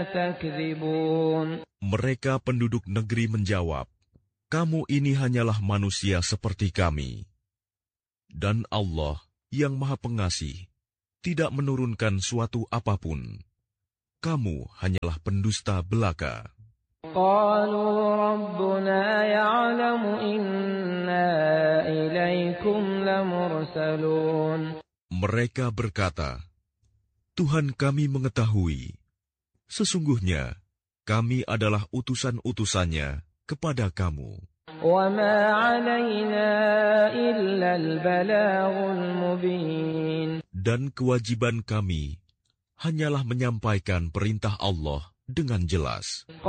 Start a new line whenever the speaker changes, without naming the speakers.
تكذبون.
Mereka penduduk negeri menjawab, "Kamu ini hanyalah manusia seperti kami." Dan Allah yang Maha Pengasih tidak menurunkan suatu apapun. Kamu hanyalah pendusta belaka.
قالوا ربنا يعلم إنا إليكم لمرسلون.
Mereka berkata, Tuhan kami mengetahui, sesungguhnya kami adalah utusan-utusannya kepada kamu.
وما علينا إلا البلاغ المبين.
Dan kewajiban kami hanyalah menyampaikan perintah Allah dengan jelas.